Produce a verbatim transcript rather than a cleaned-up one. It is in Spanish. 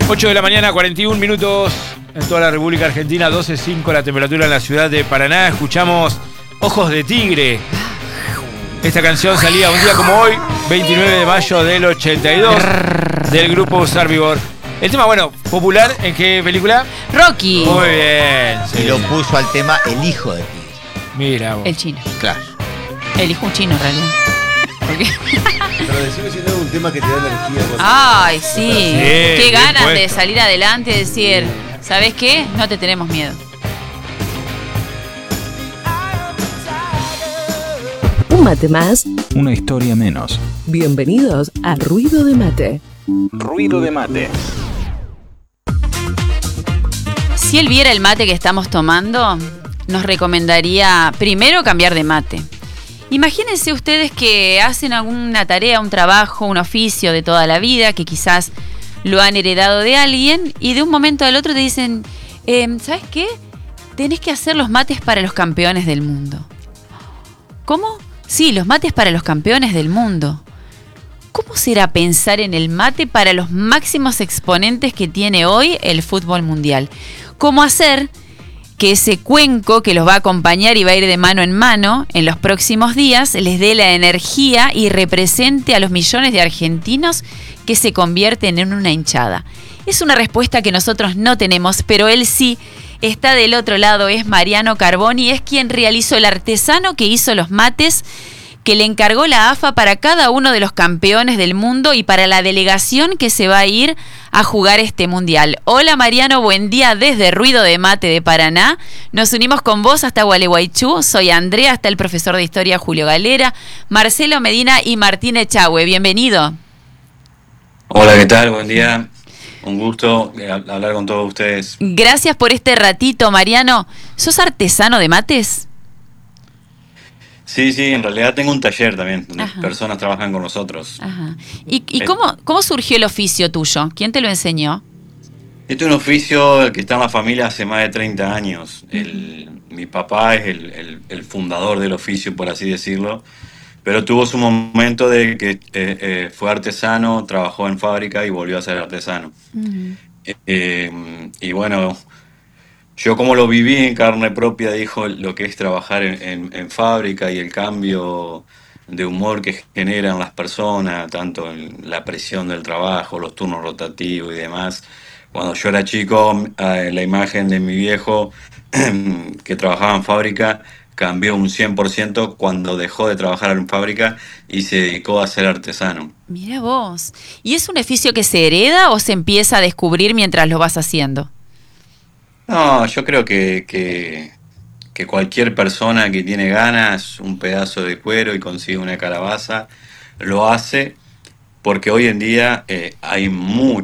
ocho de la mañana, cuarenta y un minutos en toda la República Argentina, doce punto cinco la temperatura en la ciudad de Paraná. Escuchamos Ojos de Tigre. Esta canción salía un día como hoy, veintinueve de mayo del ochenta y dos, del grupo Survivor. El tema, bueno, popular, ¿en qué película? Rocky. Muy bien. Sí. Y lo puso al tema El Hijo de Tigre. Mira vos. El chino. Claro. El hijo un chino, en realidad. Porque... Pero decime si no es un tema que te da energía. Ay, sí. Sí, Qué bien ganas puesto. de salir adelante y decir, ¿sabes qué? No te tenemos miedo. Un mate más. Una historia menos. Bienvenidos a Ruido de Mate. Ruido de mate. Si él viera el mate que estamos tomando, nos recomendaría primero cambiar de mate. Imagínense ustedes que hacen alguna tarea, un trabajo, un oficio de toda la vida, que quizás lo han heredado de alguien, y de un momento al otro te dicen, eh, ¿sabes qué? Tenés que hacer los mates para los campeones del mundo. ¿Cómo? Sí, los mates para los campeones del mundo. ¿Cómo será pensar en el mate para los máximos exponentes que tiene hoy el fútbol mundial? ¿Cómo hacer que ese cuenco que los va a acompañar y va a ir de mano en mano en los próximos días les dé la energía y represente a los millones de argentinos que se convierten en una hinchada? Es una respuesta que nosotros no tenemos, pero él sí está del otro lado. Es Mariano Carboni, es quien realizó, el artesano que hizo los mates que le encargó la A F A para cada uno de los campeones del mundo y para la delegación que se va a ir a jugar este mundial. Hola Mariano, buen día desde Ruido de Mate de Paraná. Nos unimos con vos hasta Gualeguaychú. Soy Andrea, hasta el profesor de historia Julio Galera, Marcelo Medina y Martín Echagüe. Bienvenido. Hola, ¿qué tal? Buen día. Un gusto hablar con todos ustedes. Gracias por este ratito, Mariano. ¿Sos artesano de mates? Sí, sí, en realidad tengo un taller también, donde Ajá. personas trabajan con nosotros. Ajá. ¿Y, y cómo, cómo surgió el oficio tuyo? ¿Quién te lo enseñó? Este es un oficio que está en la familia hace más de treinta años. El, mi papá es el, el, el fundador del oficio, por así decirlo, pero tuvo su momento de que eh, eh, fue artesano, trabajó en fábrica y volvió a ser artesano. Uh-huh. Eh, y bueno, yo como lo viví en carne propia, dijo lo que es trabajar en, en, en fábrica y el cambio de humor que generan las personas, tanto en la presión del trabajo, los turnos rotativos y demás. Cuando yo era chico, eh, la imagen de mi viejo que trabajaba en fábrica cambió un cien por ciento cuando dejó de trabajar en fábrica y se dedicó a ser artesano. Mira vos. ¿Y es un oficio que se hereda o se empieza a descubrir mientras lo vas haciendo? No, yo creo que, que, que cualquier persona que tiene ganas, un pedazo de cuero y consigue una calabaza, lo hace porque hoy en día eh, hay mucho